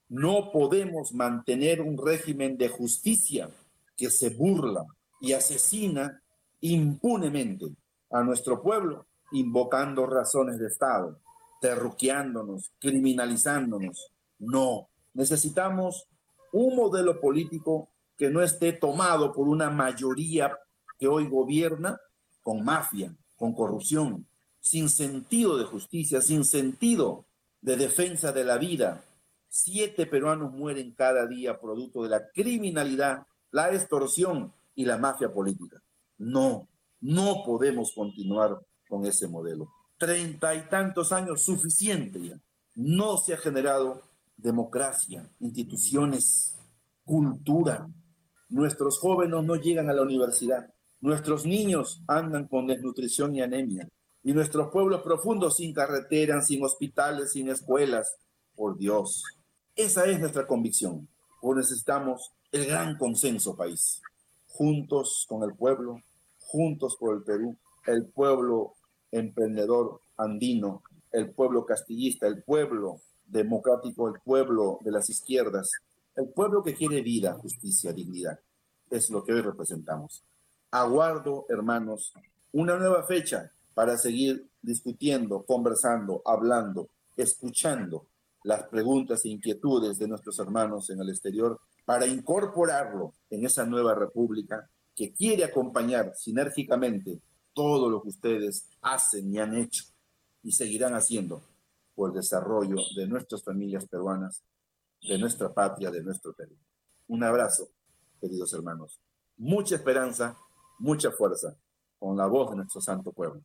No podemos mantener un régimen de justicia que se burla y asesina impunemente a nuestro pueblo, invocando razones de Estado, terruqueándonos, criminalizándonos. No, necesitamos un modelo político que no esté tomado por una mayoría que hoy gobierna con mafia, con corrupción, sin sentido de justicia, sin sentido de defensa de la vida. 7 peruanos mueren cada día producto de la criminalidad, la extorsión y la mafia política. No, no podemos continuar con ese modelo. 30 y tantos años, suficiente ya. No se ha generado democracia, instituciones, cultura. Nuestros jóvenes no llegan a la universidad. Nuestros niños andan con desnutrición y anemia. Y nuestros pueblos profundos sin carreteras, sin hospitales, sin escuelas. Por Dios. Esa es nuestra convicción. Hoy necesitamos el gran consenso país. Juntos con el pueblo, juntos por el Perú, el pueblo emprendedor andino, el pueblo castillista, el pueblo democrático, el pueblo de las izquierdas, el pueblo que quiere vida, justicia, dignidad. Es lo que hoy representamos. Aguardo, hermanos, una nueva fecha para seguir discutiendo, conversando, hablando, escuchando las preguntas e inquietudes de nuestros hermanos en el exterior para incorporarlo en esa nueva república que quiere acompañar sinérgicamente todo lo que ustedes hacen y han hecho y seguirán haciendo por el desarrollo de nuestras familias peruanas, de nuestra patria, de nuestro Perú. Un abrazo, queridos hermanos. Mucha esperanza, mucha fuerza, con la voz de nuestro santo pueblo.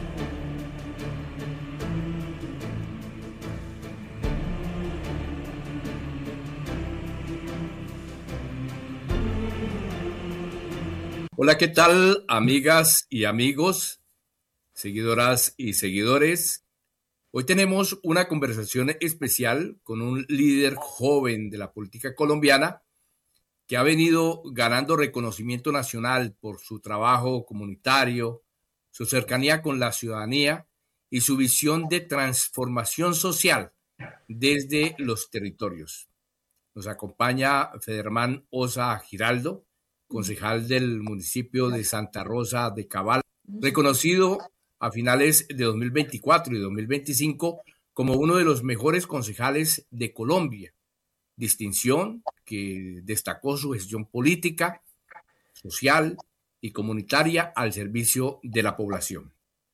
Hola, ¿qué tal, amigas y amigos, seguidoras y seguidores? Hoy tenemos una conversación especial con un líder joven de la política colombiana que ha venido ganando reconocimiento nacional por su trabajo comunitario, su cercanía con la ciudadanía y su visión de transformación social desde los territorios. Nos acompaña Federman Osa Giraldo, concejal del municipio de Santa Rosa de Cabal, reconocido a finales de 2024 y 2025 como uno de los mejores concejales de Colombia, distinción que destacó su gestión política, social y comunitaria al servicio de la población.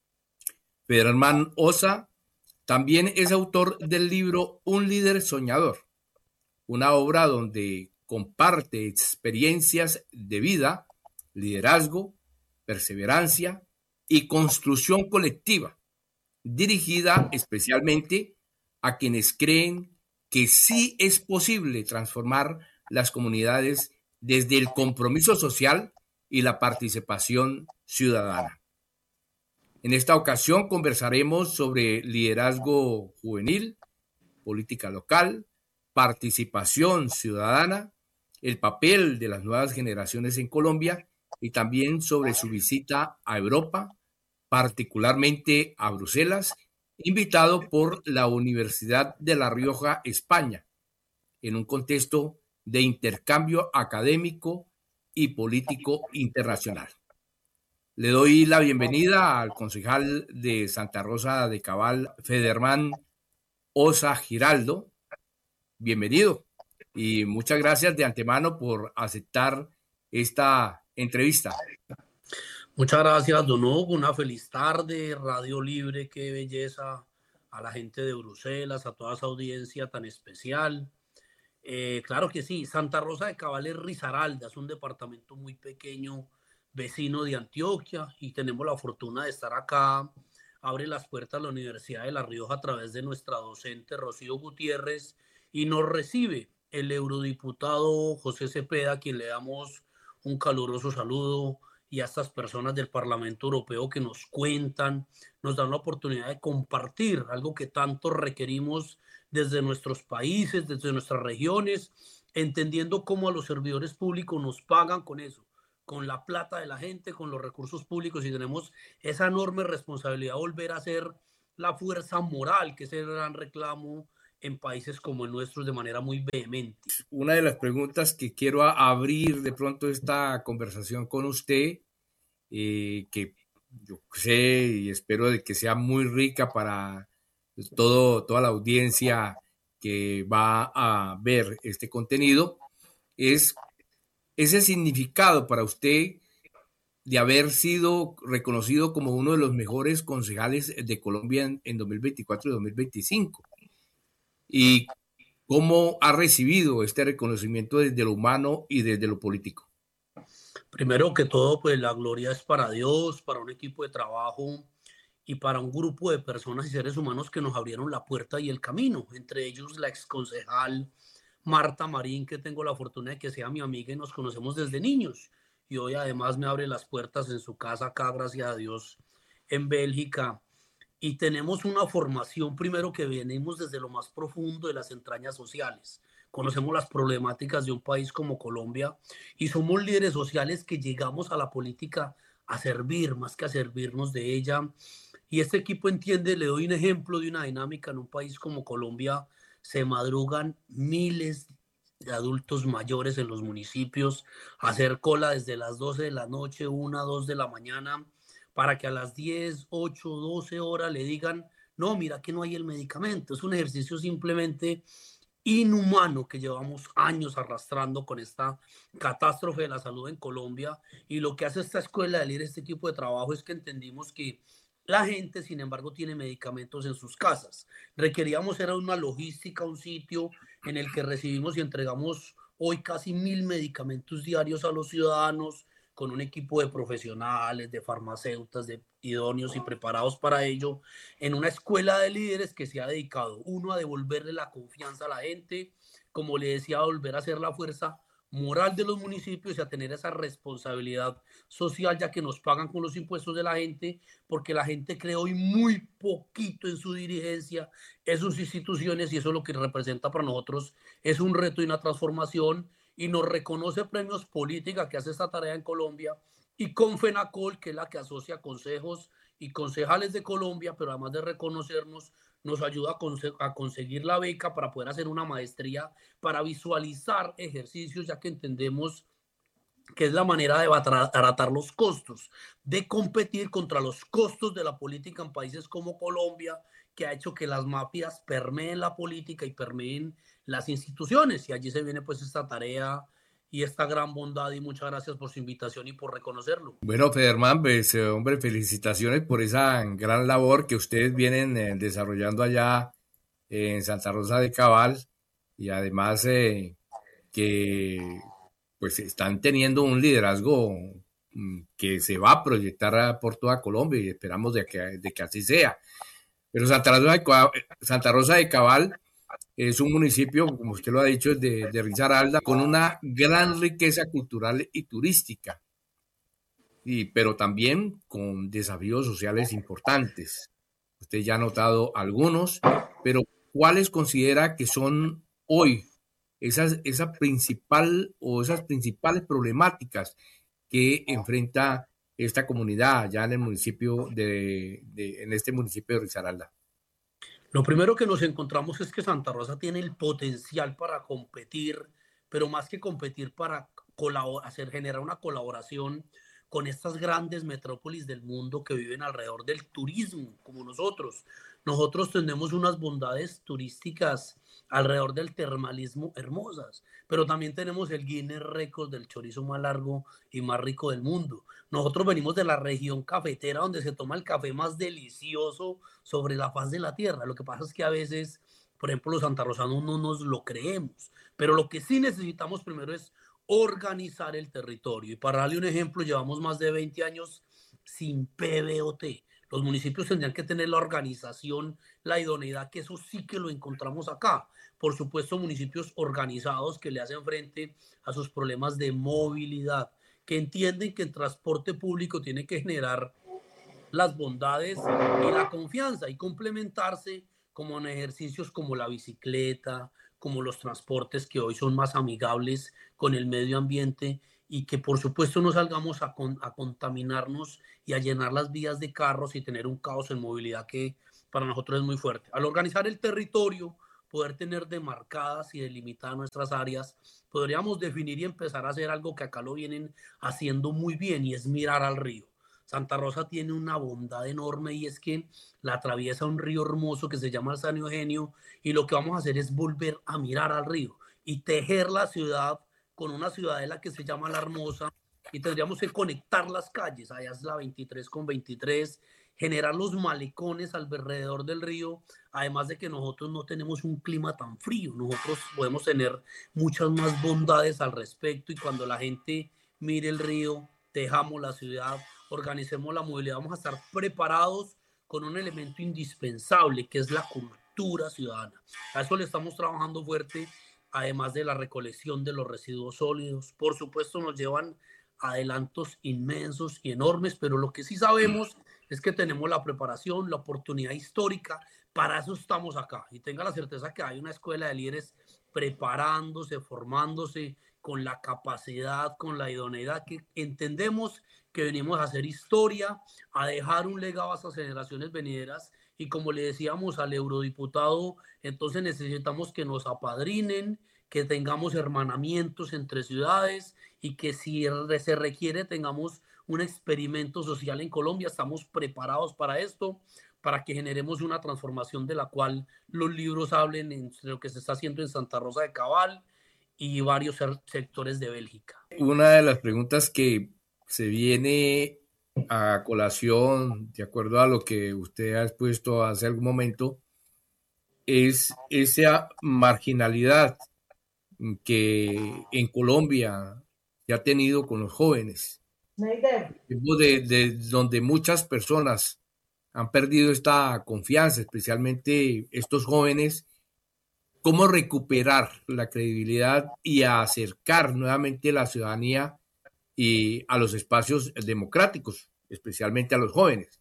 Federman Osa también es autor del libro Un líder soñador, una obra donde comparte experiencias de vida, liderazgo, perseverancia y construcción colectiva, dirigida especialmente a quienes creen que sí es posible transformar las comunidades desde el compromiso social y la participación ciudadana. En esta ocasión conversaremos sobre liderazgo juvenil, política local, participación ciudadana, el papel de las nuevas generaciones en Colombia y también sobre su visita a Europa, particularmente a Bruselas, invitado por la Universidad de La Rioja, España, en un contexto de intercambio académico y político internacional. Le doy la bienvenida al concejal de Santa Rosa de Cabal, Federman Osa Giraldo. Bienvenido y muchas gracias de antemano por aceptar esta entrevista. Muchas gracias, don Hugo. Una feliz tarde, Radio Libre, qué belleza, a la gente de Bruselas, a toda esa audiencia tan especial. Claro que sí, Santa Rosa de Cabal es Risaralda, es un departamento muy pequeño, vecino de Antioquia, y tenemos la fortuna de estar acá. Abre las puertas a la Universidad de La Rioja a través de nuestra docente Rocío Gutiérrez, y nos recibe el eurodiputado José Cepeda, a quien le damos un caluroso saludo, y a estas personas del Parlamento Europeo que nos cuentan, nos dan la oportunidad de compartir algo que tanto requerimos desde nuestros países, desde nuestras regiones, entendiendo cómo a los servidores públicos nos pagan con eso, con la plata de la gente, con los recursos públicos, y tenemos esa enorme responsabilidad de volver a ser la fuerza moral, que es el gran reclamo en países como el nuestro de manera muy vehemente. Una de las preguntas que quiero abrir de pronto esta conversación con usted, que yo sé y espero de que sea muy rica para toda la audiencia que va a ver este contenido, es ese significado para usted de haber sido reconocido como uno de los mejores concejales de Colombia en 2024 y 2025. Y cómo ha recibido este reconocimiento desde lo humano y desde lo político. Primero que todo, pues la gloria es para Dios, para un equipo de trabajo y para un grupo de personas y seres humanos que nos abrieron la puerta y el camino, entre ellos la exconcejal Marta Marín, que tengo la fortuna de que sea mi amiga y nos conocemos desde niños. Y hoy además me abre las puertas en su casa acá, gracias a Dios, en Bélgica. Y tenemos una formación, primero que venimos desde lo más profundo de las entrañas sociales. Conocemos las problemáticas de un país como Colombia y somos líderes sociales que llegamos a la política a servir más que a servirnos de ella. Y este equipo entiende, le doy un ejemplo de una dinámica en un país como Colombia, se madrugan miles de adultos mayores en los municipios a hacer cola desde las 12 de la noche, 1, 2 de la mañana, para que a las 10, 8, 12 horas le digan, no, mira que no hay el medicamento. Es un ejercicio simplemente inhumano que llevamos años arrastrando con esta catástrofe de la salud en Colombia. Y lo que hace esta escuela de líderes, este equipo de trabajo, es que entendimos que la gente, sin embargo, tiene medicamentos en sus casas. Requeríamos era una logística, un sitio en el que recibimos y entregamos hoy casi 1.000 medicamentos diarios a los ciudadanos, con un equipo de profesionales, de farmacéuticos, de idóneos y preparados para ello, en una escuela de líderes que se ha dedicado, uno, a devolverle la confianza a la gente, como le decía, a volver a ser la fuerza moral de los municipios y a tener esa responsabilidad social, ya que nos pagan con los impuestos de la gente, porque la gente cree hoy muy poquito en su dirigencia, en sus instituciones, y eso es lo que representa para nosotros, es un reto y una transformación, y nos reconoce Premios Política, que hace esta tarea en Colombia, y con FENACOL, que es la que asocia consejos y concejales de Colombia, pero además de reconocernos, nos ayuda a conseguir la beca para poder hacer una maestría, para visualizar ejercicios, ya que entendemos que es la manera de abaratar los costos, de competir contra los costos de la política en países como Colombia, que ha hecho que las mafias permeen la política y permeen las instituciones. Y allí se viene pues esta tarea y esta gran bondad, y muchas gracias por su invitación y por reconocerlo. Bueno, Federman, pues, hombre, felicitaciones por esa gran labor que ustedes vienen desarrollando allá en Santa Rosa de Cabal, y además que pues están teniendo un liderazgo que se va a proyectar por toda Colombia, y esperamos de que así sea. Pero Santa Rosa de Cabal es un municipio, como usted lo ha dicho, de Risaralda, con una gran riqueza cultural y turística, pero también con desafíos sociales importantes. Usted ya ha notado algunos, pero ¿cuáles considera que son hoy esas principales problemáticas que enfrenta esta comunidad ya en el municipio en este municipio de Risaralda? Lo primero que nos encontramos es que Santa Rosa tiene el potencial para competir, pero más que competir, para generar una colaboración con estas grandes metrópolis del mundo que viven alrededor del turismo, como nosotros. Nosotros tenemos unas bondades turísticas alrededor del termalismo hermosas, pero también tenemos el Guinness Record del chorizo más largo y más rico del mundo. Nosotros venimos de la región cafetera, donde se toma el café más delicioso sobre la faz de la tierra. Lo que pasa es que a veces, por ejemplo, los santarrosanos no nos lo creemos, pero lo que sí necesitamos primero es organizar el territorio. Y para darle un ejemplo, llevamos más de 20 años sin PBOT. Los municipios tendrían que tener la organización, la idoneidad, que eso sí que lo encontramos acá. Por supuesto, municipios organizados que le hacen frente a sus problemas de movilidad, que entienden que el transporte público tiene que generar las bondades y la confianza y complementarse como en ejercicios como la bicicleta, como los transportes que hoy son más amigables con el medio ambiente, y que por supuesto no salgamos a contaminarnos y a llenar las vías de carros y tener un caos en movilidad que para nosotros es muy fuerte. Al organizar el territorio, poder tener demarcadas y delimitadas nuestras áreas, podríamos definir y empezar a hacer algo que acá lo vienen haciendo muy bien, y es mirar al río. Santa Rosa tiene una bondad enorme, y es que la atraviesa un río hermoso que se llama el San Eugenio, y lo que vamos a hacer es volver a mirar al río y tejer la ciudad con una ciudadela que se llama La Hermosa, y tendríamos que conectar las calles, allá es la 23 con 23, generar los malecones alrededor del río, además de que nosotros no tenemos un clima tan frío, nosotros podemos tener muchas más bondades al respecto, y cuando la gente mire el río, tejamos la ciudad, organicemos la movilidad, vamos a estar preparados con un elemento indispensable que es la cultura ciudadana. A eso le estamos trabajando fuerte, además de la recolección de los residuos sólidos. Por supuesto, nos llevan adelantos inmensos y enormes, pero lo que sí sabemos es que tenemos la preparación, la oportunidad histórica, para eso estamos acá. Y tenga la certeza que hay una escuela de líderes preparándose, formándose, con la capacidad, con la idoneidad, que entendemos que venimos a hacer historia, a dejar un legado a estas generaciones venideras. Y como le decíamos al eurodiputado, entonces necesitamos que nos apadrinen, que tengamos hermanamientos entre ciudades, y que si se requiere tengamos un experimento social en Colombia. Estamos preparados para esto, para que generemos una transformación de la cual los libros hablen, entre lo que se está haciendo en Santa Rosa de Cabal y varios sectores de Bélgica. Una de las preguntas que se viene a colación, de acuerdo a lo que usted ha expuesto hace algún momento, es esa marginalidad que en Colombia se ha tenido con los jóvenes, de donde muchas personas han perdido esta confianza, especialmente estos jóvenes. ¿Cómo recuperar la credibilidad y acercar nuevamente la ciudadanía y a los espacios democráticos, especialmente a los jóvenes?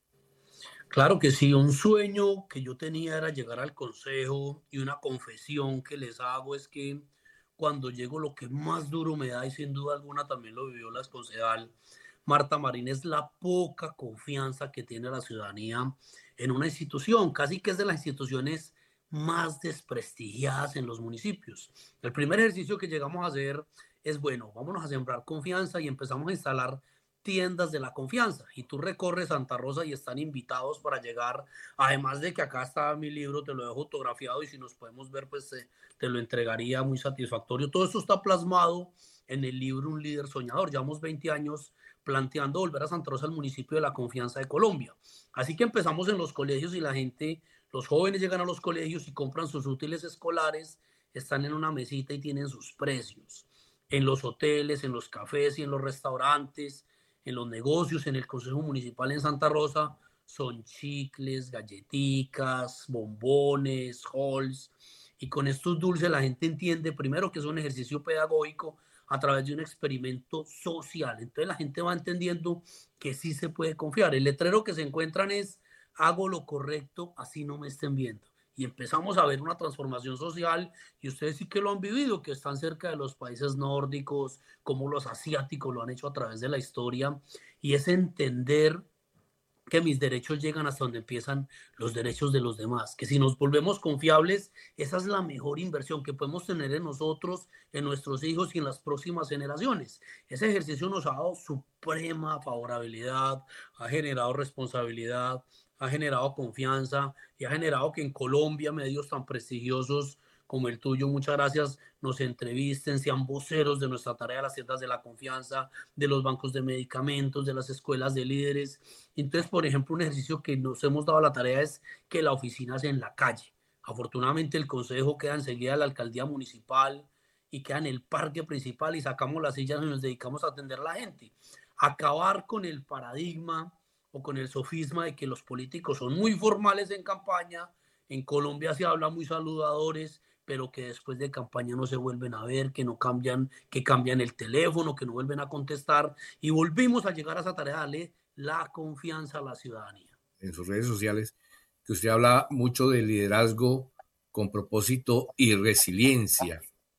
Claro que sí, un sueño que yo tenía era llegar al consejo, y una confesión que les hago es que cuando llego lo que más duro me da, y sin duda alguna también lo vivió la concejal Marta Marín, es la poca confianza que tiene la ciudadanía en una institución, casi que es de las instituciones más desprestigiadas en los municipios. El primer ejercicio que llegamos a hacer es, bueno, vámonos a sembrar confianza, y empezamos a instalar tiendas de la confianza, y tú recorres Santa Rosa y están invitados para llegar, además de que acá está mi libro, te lo dejo fotografiado, y si nos podemos ver pues te lo entregaría muy satisfactorio. Todo esto está plasmado en el libro Un líder soñador. Llevamos 20 años planteando volver a Santa Rosa al municipio de la confianza de Colombia, así que empezamos en los colegios, y la gente, los jóvenes llegan a los colegios y compran sus útiles escolares, están en una mesita y tienen sus precios. En los hoteles, en los cafés y en los restaurantes, en los negocios, en el Consejo Municipal en Santa Rosa, son chicles, galletitas, bombones, halls, y con estos dulces la gente entiende primero que es un ejercicio pedagógico a través de un experimento social. Entonces la gente va entendiendo que sí se puede confiar. El letrero que se encuentran es: hago lo correcto, así no me estén viendo. Y empezamos a ver una transformación social, y ustedes sí que lo han vivido, que están cerca de los países nórdicos, como los asiáticos lo han hecho a través de la historia, y es entender que mis derechos llegan hasta donde empiezan los derechos de los demás, que si nos volvemos confiables, esa es la mejor inversión que podemos tener en nosotros, en nuestros hijos y en las próximas generaciones. Ese ejercicio nos ha dado suprema favorabilidad, ha generado responsabilidad, ha generado confianza, y ha generado que en Colombia medios tan prestigiosos como el tuyo, muchas gracias, nos entrevisten, sean voceros de nuestra tarea de las tiendas de la confianza, de los bancos de medicamentos, de las escuelas de líderes. Entonces, por ejemplo, un ejercicio que nos hemos dado la tarea es que la oficina sea en la calle. Afortunadamente el consejo queda enseguida de la alcaldía municipal y queda en el parque principal, y sacamos las sillas y nos dedicamos a atender a la gente. Acabar con el paradigma o con el sofisma de que los políticos son muy formales en campaña. En Colombia se habla muy saludadores, pero que después de campaña no se vuelven a ver, que no cambian, que cambian el teléfono, que no vuelven a contestar, y volvimos a llegar a esa tarea, darle la confianza a la ciudadanía. En sus redes sociales, que usted habla mucho de liderazgo con propósito y resiliencia.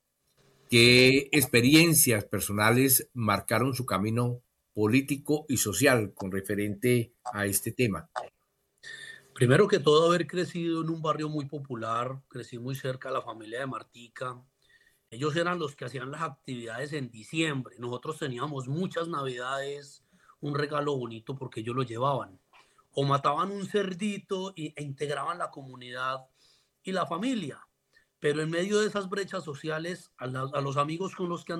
¿Qué experiencias personales marcaron su camino político y social con referente a este tema? Primero que todo, haber crecido en un barrio muy popular, crecí muy cerca de la familia de Martica. Ellos eran los que hacían las actividades en diciembre. Nosotros teníamos muchas navidades, un regalo bonito porque ellos lo llevaban. O mataban un cerdito e integraban la comunidad y la familia. Pero en medio de esas brechas sociales, a los amigos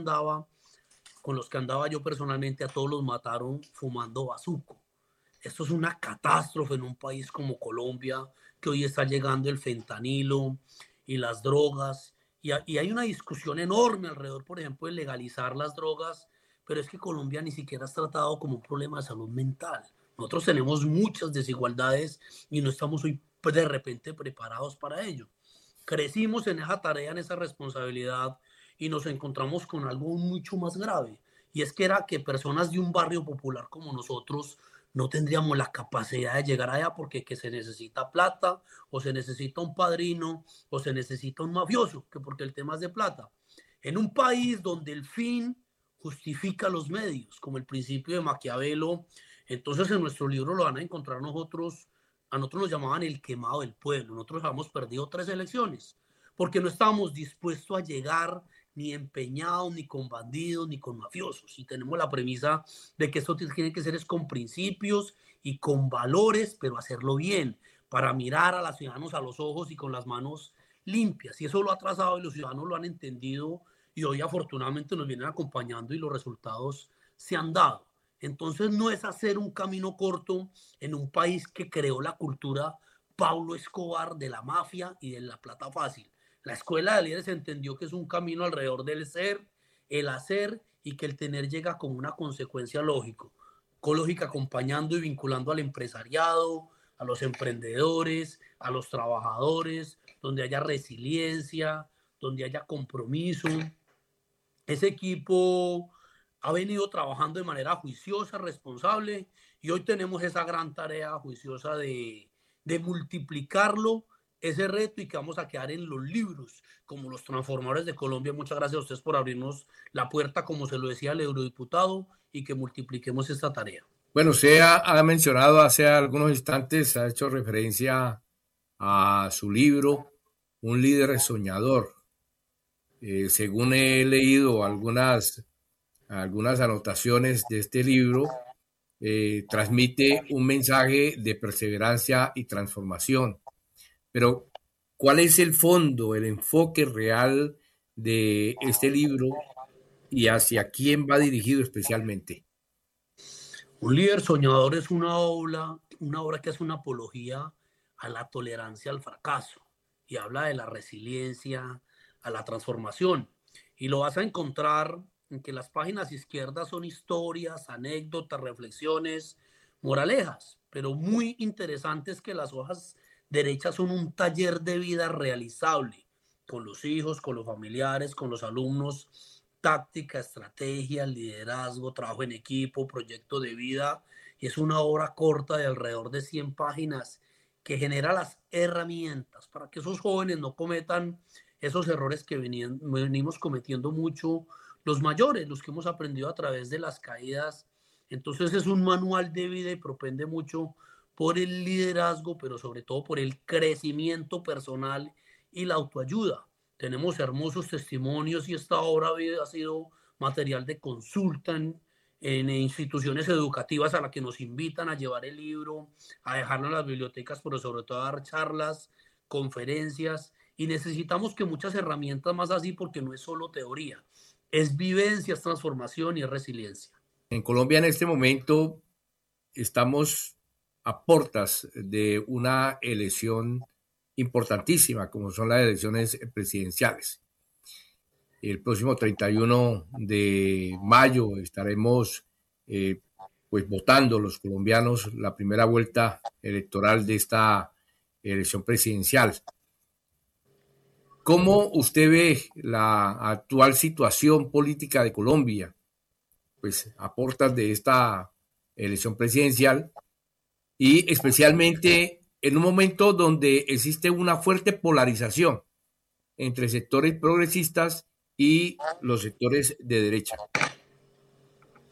con los que andaba yo personalmente, a todos los mataron fumando bazuco. Esto es una catástrofe en un país como Colombia, que hoy está llegando el fentanilo y las drogas. Y hay una discusión enorme alrededor, por ejemplo, de legalizar las drogas, pero es que Colombia ni siquiera es tratado como un problema de salud mental. Nosotros tenemos muchas desigualdades y no estamos hoy de repente preparados para ello. Crecimos en esa tarea, en esa responsabilidad y nos encontramos con algo mucho más grave. Y es que era que personas de un barrio popular como nosotros no tendríamos la capacidad de llegar allá porque que se necesita plata o se necesita un padrino o se necesita un mafioso, que porque el tema es de plata. En un país donde el fin justifica los medios, como el principio de Maquiavelo, entonces en nuestro libro lo van a encontrar nosotros, a nosotros nos llamaban el quemado del pueblo, nosotros habíamos perdido 3 elecciones, porque no estábamos dispuestos a llegar ni empeñados, ni con bandidos, ni con mafiosos. Y tenemos la premisa de que esto tiene que ser es con principios y con valores, pero hacerlo bien, para mirar a los ciudadanos a los ojos y con las manos limpias. Y eso lo ha trazado y los ciudadanos lo han entendido y hoy afortunadamente nos vienen acompañando y los resultados se han dado. Entonces no es hacer un camino corto en un país que creó la cultura Pablo Escobar de la mafia y de la plata fácil. La escuela de líderes entendió que es un camino alrededor del ser, el hacer y que el tener llega como una consecuencia lógica acompañando y vinculando al empresariado, a los emprendedores, a los trabajadores, donde haya resiliencia, donde haya compromiso. Ese equipo ha venido trabajando de manera juiciosa, responsable, y hoy tenemos esa gran tarea juiciosa de multiplicarlo, ese reto, y que vamos a quedar en los libros como los transformadores de Colombia. Muchas gracias a ustedes por abrirnos la puerta, como se lo decía el eurodiputado, y que multipliquemos esta tarea. Bueno, usted ha mencionado hace algunos instantes, ha hecho referencia a su libro, Un líder soñador. Según he leído algunas anotaciones de este libro, transmite un mensaje de perseverancia y transformación. Pero, ¿cuál es el fondo, el enfoque real de este libro y hacia quién va dirigido especialmente? Un líder soñador es una obra que es una apología a la tolerancia al fracaso y habla de la resiliencia, a la transformación. Y lo vas a encontrar en que las páginas izquierdas son historias, anécdotas, reflexiones, moralejas, pero muy interesantes que las hojas derechas son un taller de vida realizable con los hijos, con los familiares, con los alumnos, táctica, estrategia, liderazgo, trabajo en equipo, proyecto de vida. Y es una obra corta de alrededor de 100 páginas que genera las herramientas para que esos jóvenes no cometan esos errores que venimos cometiendo mucho los mayores, los que hemos aprendido a través de las caídas. Entonces es un manual de vida y propende mucho por el liderazgo, pero sobre todo por el crecimiento personal y la autoayuda. Tenemos hermosos testimonios y esta obra ha sido material de consulta en instituciones educativas a las que nos invitan a llevar el libro, a dejarlo en las bibliotecas, pero sobre todo a dar charlas, conferencias, y necesitamos que muchas herramientas más así porque no es solo teoría, es vivencia, es transformación y es resiliencia. En Colombia en este momento estamos a puertas de una elección importantísima, como son las elecciones presidenciales. El próximo 31 de mayo estaremos pues votando los colombianos la primera vuelta electoral de esta elección presidencial. ¿Cómo usted ve la actual situación política de Colombia? Pues a puertas de esta elección presidencial y especialmente en un momento donde existe una fuerte polarización entre sectores progresistas y los sectores de derecha.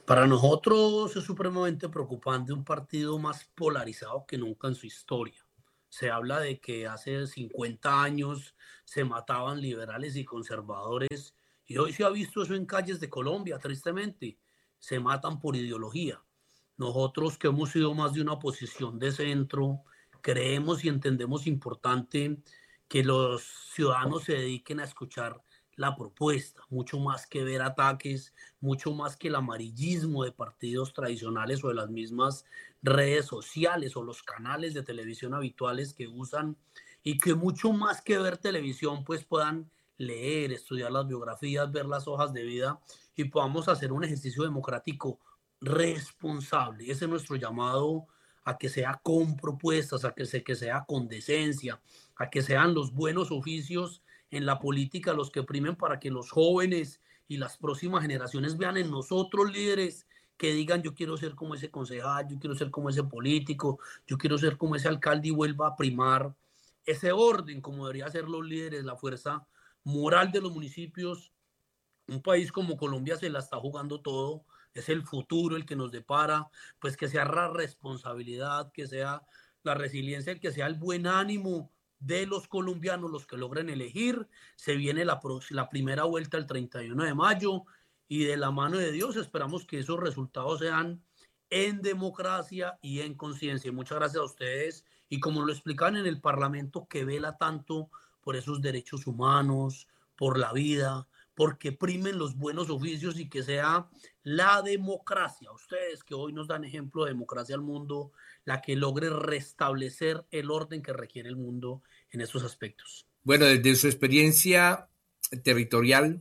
Para nosotros es supremamente preocupante un partido más polarizado que nunca en su historia. Se habla de que hace 50 años se mataban liberales y conservadores y hoy se ha visto eso en calles de Colombia, tristemente. Se matan por ideología. Nosotros que hemos sido más de una posición de centro, creemos y entendemos importante que los ciudadanos se dediquen a escuchar la propuesta, mucho más que ver ataques, mucho más que el amarillismo de partidos tradicionales o de las mismas redes sociales o los canales de televisión habituales que usan, y que mucho más que ver televisión pues puedan leer, estudiar las biografías, ver las hojas de vida y podamos hacer un ejercicio democrático responsable. Ese es nuestro llamado, a que sea con propuestas, que sea con decencia, a que sean los buenos oficios en la política los que primen, para que los jóvenes y las próximas generaciones vean en nosotros líderes que digan: yo quiero ser como ese concejal, yo quiero ser como ese político, yo quiero ser como ese alcalde, y vuelva a primar ese orden como debería ser los líderes, la fuerza moral de los municipios. Un país como Colombia se la está jugando todo, es el futuro el que nos depara, pues que sea la responsabilidad, que sea la resiliencia, que sea el buen ánimo de los colombianos los que logren elegir. Se viene la primera vuelta el 31 de mayo y de la mano de Dios esperamos que esos resultados sean en democracia y en conciencia. Muchas gracias a ustedes, y como lo explican en el Parlamento, que vela tanto por esos derechos humanos, por la vida, porque primen los buenos oficios y que sea la democracia, ustedes que hoy nos dan ejemplo de democracia al mundo, la que logre restablecer el orden que requiere el mundo en estos aspectos. Bueno, desde su experiencia territorial,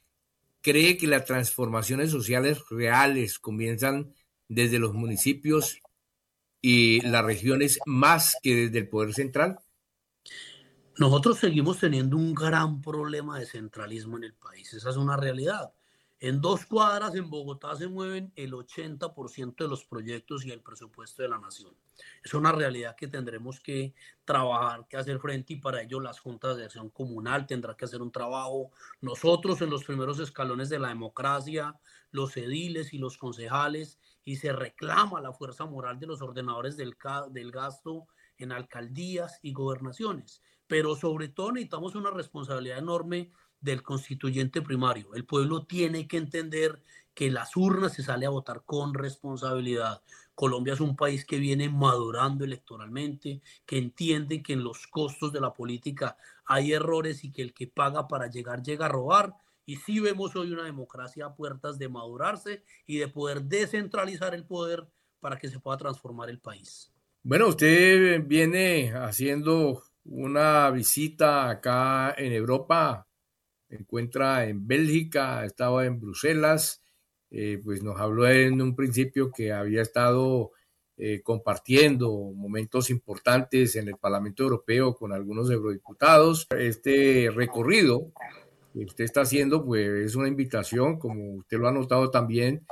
¿cree que las transformaciones sociales reales comienzan desde los municipios y las regiones más que desde el poder central? Nosotros seguimos teniendo un gran problema de centralismo en el país, esa es una realidad. En 2 cuadras en Bogotá se mueven el 80% de los proyectos y el presupuesto de la nación. Es una realidad que tendremos que trabajar, que hacer frente, y para ello las juntas de acción comunal tendrán que hacer un trabajo. Nosotros en los primeros escalones de la democracia, los ediles y los concejales, y se reclama la fuerza moral de los ordenadores del gasto en alcaldías y gobernaciones. Pero sobre todo necesitamos una responsabilidad enorme del constituyente primario. El pueblo tiene que entender que las urnas se sale a votar con responsabilidad. Colombia es un país que viene madurando electoralmente, que entiende que en los costos de la política hay errores y que el que paga para llegar llega a robar. Y sí vemos hoy una democracia a puertas de madurarse y de poder descentralizar el poder para que se pueda transformar el país. Bueno, usted viene haciendo una visita acá en Europa, se encuentra en Bélgica, estaba en Bruselas, pues nos habló en un principio que había estado compartiendo momentos importantes en el Parlamento Europeo con algunos eurodiputados. Este recorrido que usted está haciendo, pues es una invitación, como usted lo ha notado también,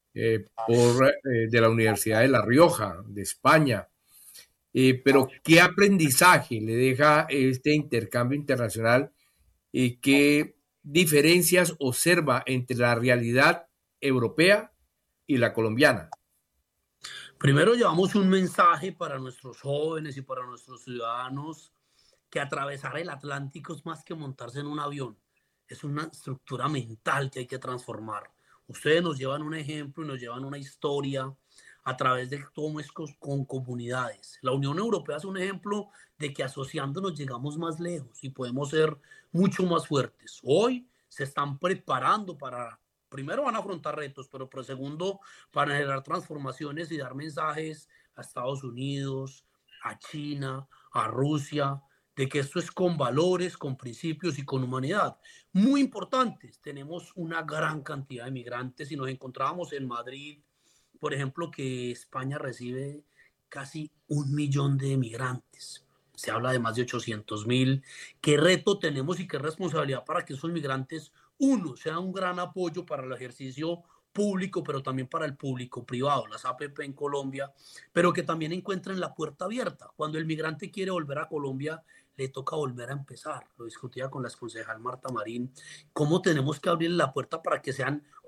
de la Universidad de La Rioja, de España. Pero ¿qué aprendizaje le deja este intercambio internacional y qué diferencias observa entre la realidad europea y la colombiana? Primero llevamos un mensaje para nuestros jóvenes y para nuestros ciudadanos, que atravesar el Atlántico es más que montarse en un avión, es una estructura mental que hay que transformar. Ustedes nos llevan un ejemplo y nos llevan una historia a través de cómo es con comunidades. La Unión Europea es un ejemplo de que asociándonos llegamos más lejos y podemos ser mucho más fuertes. Hoy se están preparando para, primero van a afrontar retos, pero por segundo, para generar transformaciones y dar mensajes a Estados Unidos, a China, a Rusia, de que esto es con valores, con principios y con humanidad. Muy importantes, tenemos una gran cantidad de migrantes y nos encontrábamos en Madrid, por ejemplo, que España recibe casi 1 millón de migrantes. Se habla de más de 800.000. ¿Qué reto tenemos y qué responsabilidad para que esos migrantes, uno, sea un gran apoyo para el ejercicio público, pero también para el público privado, las APP en Colombia, pero que también encuentren la puerta abierta? Cuando el migrante quiere volver a Colombia, le toca volver a empezar. Lo discutía con la concejal Marta Marín, cómo tenemos que abrir la puerta para que sean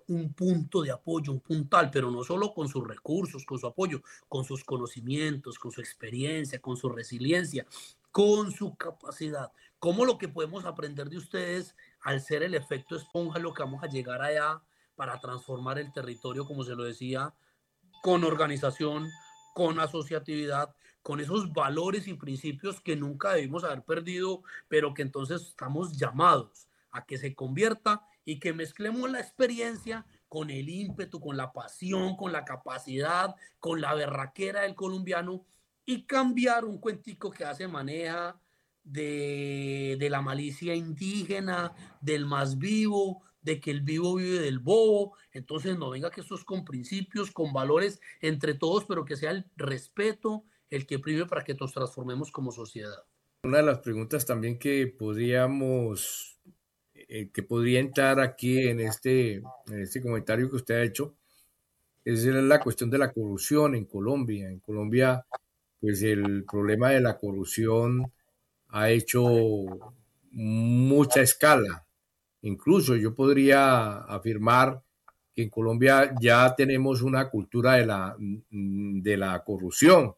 un punto de apoyo, un puntal, pero no solo con sus recursos, con su apoyo, con sus conocimientos, con su experiencia, con su resiliencia, con su capacidad. ¿Cómo lo que podemos aprender de ustedes al ser el efecto esponja, lo que vamos a llegar allá para transformar el territorio, como se lo decía, con organización, con asociatividad, con esos valores y principios que nunca debimos haber perdido, pero que entonces estamos llamados a que se convierta y que mezclemos la experiencia con el ímpetu, con la pasión, con la capacidad, con la berraquera del colombiano y cambiar un cuentico que hace maneja de la malicia indígena, del más vivo, de que el vivo vive del bobo. Entonces no venga que esto es con principios, con valores entre todos, pero que sea el respeto el que prime para que nos transformemos como sociedad. Una de las preguntas también que podría entrar aquí en este comentario que usted ha hecho, es la cuestión de la corrupción en Colombia. En Colombia, pues el problema de la corrupción ha hecho mucha escala. Incluso yo podría afirmar que en Colombia ya tenemos una cultura de la corrupción.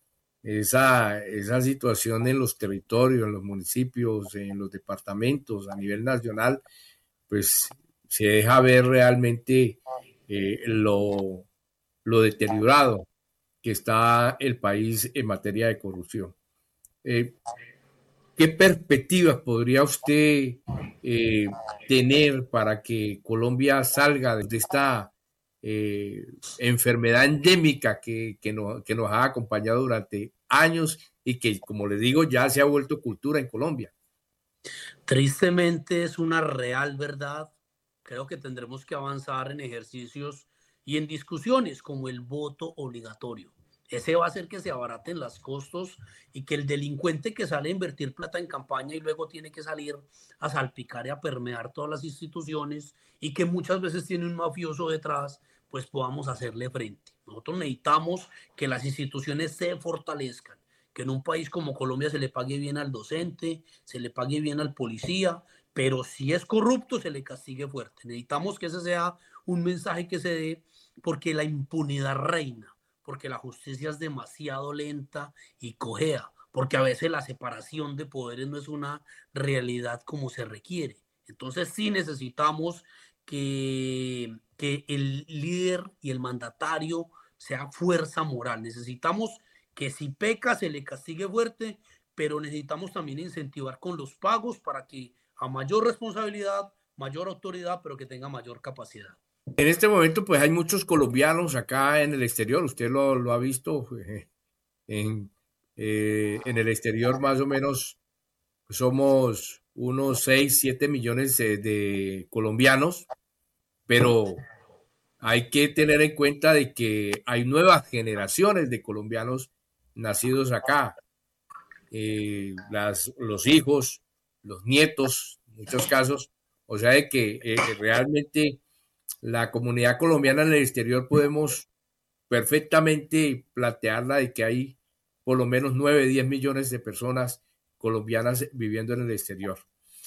Esa situación en los territorios, en los municipios, en los departamentos, a nivel nacional, pues se deja ver realmente lo deteriorado que está el país en materia de corrupción. ¿Qué perspectivas podría usted tener para que Colombia salga de esta enfermedad endémica que nos ha acompañado durante años y que, como le digo, ya se ha vuelto cultura en Colombia? Tristemente es una real verdad. Creo que tendremos que avanzar en ejercicios y en discusiones como el voto obligatorio. Ese va a hacer que se abaraten los costos y que el delincuente que sale a invertir plata en campaña y luego tiene que salir a salpicar y a permear todas las instituciones y que muchas veces tiene un mafioso detrás, pues podamos hacerle frente. Nosotros necesitamos que las instituciones se fortalezcan, que en un país como Colombia se le pague bien al docente, se le pague bien al policía, pero si es corrupto se le castigue fuerte. Necesitamos que ese sea un mensaje que se dé porque la impunidad reina, porque la justicia es demasiado lenta y cojea, porque a veces la separación de poderes no es una realidad como se requiere. Entonces sí necesitamos que el líder y el mandatario sea fuerza moral. Necesitamos que si peca se le castigue fuerte, pero necesitamos también incentivar con los pagos para que a mayor responsabilidad, mayor autoridad, pero que tenga mayor capacidad. En este momento, pues hay muchos colombianos acá en el exterior, usted lo ha visto en el exterior más o menos somos unos 6, 7 millones de colombianos, pero hay que tener en cuenta de que hay nuevas generaciones de colombianos nacidos acá, los hijos, los nietos, en muchos casos, o sea de que realmente la comunidad colombiana en el exterior podemos perfectamente plantearla de que hay por lo menos 9, 10 millones de personas colombianas viviendo en el exterior.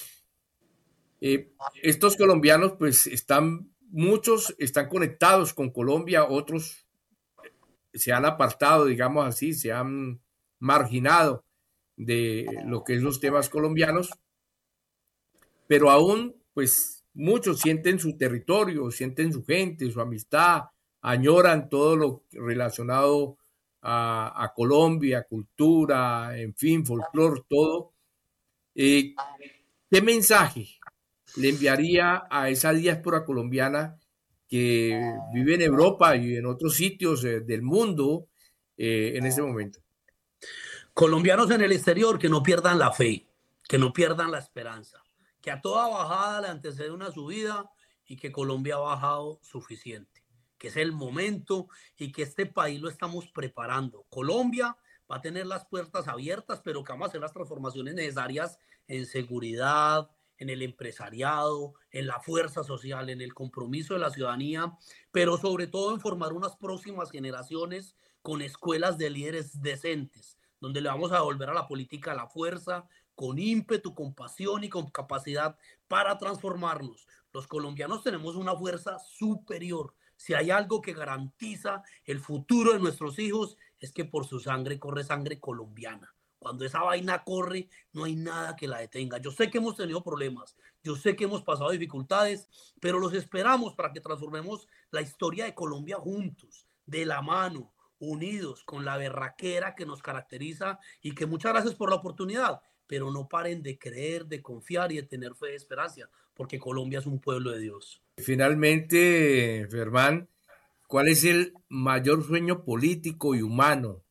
Estos colombianos, pues muchos están conectados con Colombia, otros se han apartado, digamos así, se han marginado de lo que es los temas colombianos, pero aún, pues, muchos sienten su territorio, sienten su gente, su amistad, añoran todo lo relacionado a Colombia, cultura, en fin, folclore, todo. ¿Qué mensaje le enviaría a esa diáspora colombiana que vive en Europa y en otros sitios del mundo en este momento? Colombianos en el exterior que no pierdan la fe, que no pierdan la esperanza, que a toda bajada le antecede una subida y que Colombia ha bajado suficiente, que es el momento y que este país lo estamos preparando. Colombia va a tener las puertas abiertas, pero que vamos a hacer las transformaciones necesarias en seguridad, en el empresariado, en la fuerza social, en el compromiso de la ciudadanía, pero sobre todo en formar unas próximas generaciones con escuelas de líderes decentes, donde le vamos a devolver a la política la fuerza, con ímpetu, con pasión y con capacidad para transformarnos, Los colombianos tenemos una fuerza superior. Si hay algo que garantiza el futuro de nuestros hijos, es que por su sangre corre sangre colombiana. Cuando esa vaina corre, no hay nada que la detenga. Yo sé que hemos tenido problemas, yo sé que hemos pasado dificultades, pero los esperamos para que transformemos la historia de Colombia juntos, de la mano, unidos, con la berraquera que nos caracteriza y que muchas gracias por la oportunidad, pero no paren de creer, de confiar y de tener fe y esperanza, porque Colombia es un pueblo de Dios. Finalmente, Germán, ¿cuál es el mayor sueño político y humano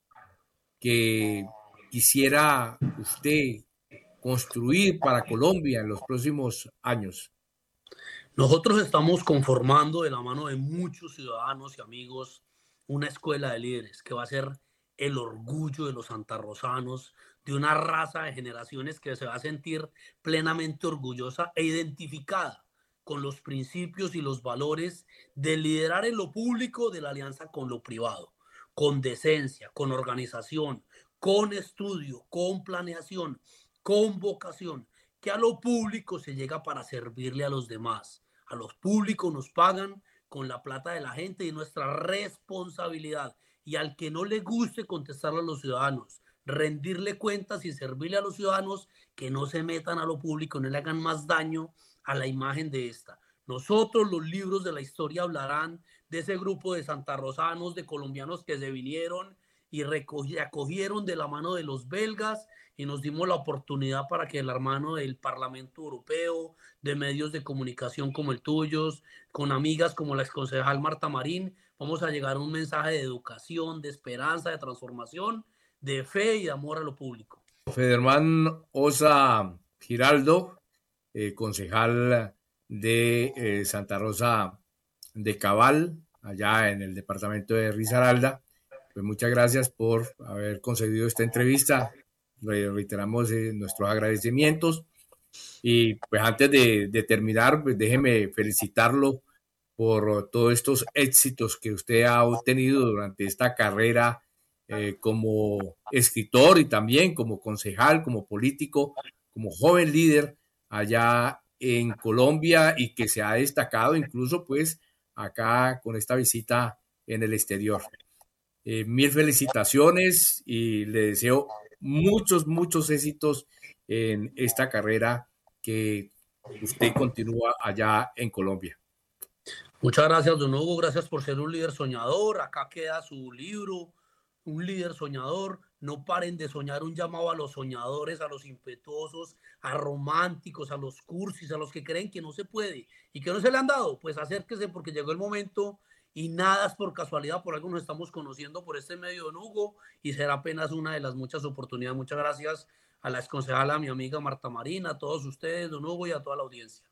que quisiera usted construir para Colombia en los próximos años? Nosotros estamos conformando de la mano de muchos ciudadanos y amigos una escuela de líderes que va a ser el orgullo de los santarrosanos, de una raza de generaciones que se va a sentir plenamente orgullosa e identificada con los principios y los valores de liderar en lo público de la alianza con lo privado, con decencia, con organización, con estudio, con planeación, con vocación, que a lo público se llega para servirle a los demás. A los públicos nos pagan con la plata de la gente y nuestra responsabilidad. Y al que no le guste contestarle a los ciudadanos, rendirle cuentas y servirle a los ciudadanos, que no se metan a lo público, no le hagan más daño a la imagen de esta. Nosotros, los libros de la historia hablarán de ese grupo de santarrosanos, de colombianos que se vinieron y acogieron de la mano de los belgas y nos dimos la oportunidad para que el hermano del Parlamento Europeo, de medios de comunicación como el tuyo, con amigas como la exconcejal Marta Marín, vamos a llegar a un mensaje de educación, de esperanza, de transformación, de fe y de amor a lo público. Federman Osa Giraldo, concejal de Santa Rosa de Cabal, allá en el departamento de Risaralda. Pues muchas gracias por haber concedido esta entrevista. Reiteramos nuestros agradecimientos. Y pues antes de terminar, pues déjeme felicitarlo por todos estos éxitos que usted ha obtenido durante esta carrera como escritor y también como concejal, como político, como joven líder allá en Colombia y que se ha destacado incluso pues acá con esta visita en el exterior. Mil felicitaciones y le deseo muchos éxitos en esta carrera que usted continúa allá en Colombia. Muchas gracias, don Hugo. Gracias por ser un líder soñador. Acá queda su libro, Un líder soñador. No paren de soñar, un llamado a los soñadores, a los impetuosos, a románticos, a los cursis, a los que creen que no se puede y que no se le han dado. Pues acérquese porque llegó el momento y nada es por casualidad, por algo nos estamos conociendo por este medio, don Hugo, y será apenas una de las muchas oportunidades. Muchas gracias a la exconcejala, a mi amiga Marta Marina, a todos ustedes, don Hugo, y a toda la audiencia.